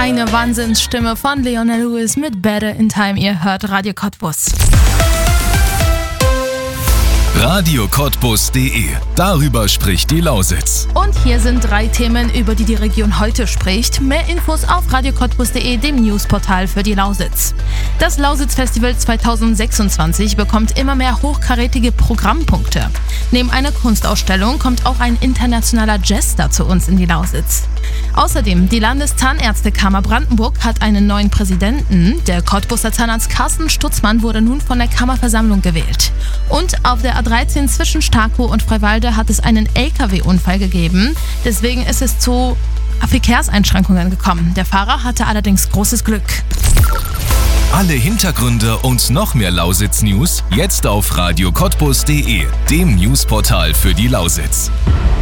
Eine Wahnsinnsstimme von Leona Lewis mit Better in Time. Ihr hört Radio Cottbus. radiocottbus.de. Darüber spricht die Lausitz. Und hier sind 3 Themen, über die die Region heute spricht. Mehr Infos auf radiocottbus.de, dem Newsportal für die Lausitz. Das Lausitz-Festival 2026 bekommt immer mehr hochkarätige Programmpunkte. Neben einer Kunstausstellung kommt auch ein internationaler Jazzer zu uns in die Lausitz. Außerdem, die Landeszahnärztekammer Brandenburg hat einen neuen Präsidenten. Der Cottbuser Zahnarzt Carsten Stutzmann wurde nun von der Kammerversammlung gewählt. Und auf der A13 zwischen Starkow und Freiwalde hat es einen LKW-Unfall gegeben. Deswegen ist es zu Verkehrseinschränkungen gekommen. Der Fahrer hatte allerdings großes Glück. Alle Hintergründe und noch mehr Lausitz-News jetzt auf radiocottbus.de, dem Newsportal für die Lausitz.